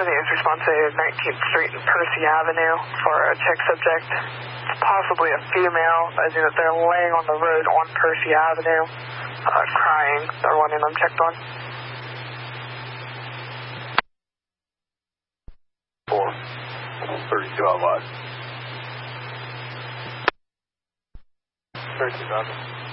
news response to 19th Street and Percy Avenue for a check subject. It's possibly a female, as in that they're laying on the road on Percy Avenue, crying. They're wanting them checked on. 32 on live. 32,000.